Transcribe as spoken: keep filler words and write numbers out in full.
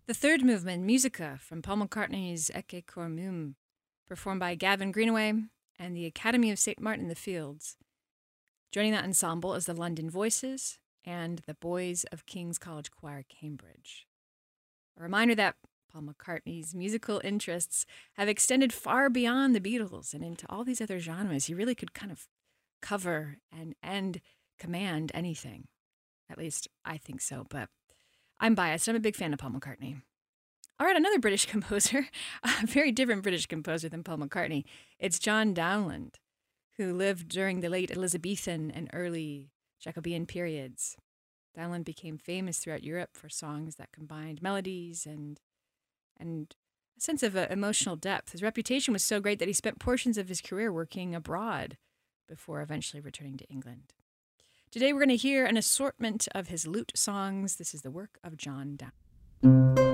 The third movement, Musica, from Paul McCartney's Ecce Cormum, performed by Gavin Greenaway and the Academy of Saint Martin in the Fields. Joining that ensemble is the London Voices and the Boys of King's College Choir, Cambridge. A reminder that Paul McCartney's musical interests have extended far beyond the Beatles and into all these other genres. He really could kind of cover and, and command anything. At least I think so, but I'm biased. I'm a big fan of Paul McCartney. All right, another British composer, a very different British composer than Paul McCartney. It's John Dowland, who lived during the late Elizabethan and early Jacobean periods. Dowland became famous throughout Europe for songs that combined melodies and and a sense of uh, emotional depth. His reputation was so great that he spent portions of his career working abroad before eventually returning to England. Today we're going to hear an assortment of his lute songs. This is the work of John Dowland.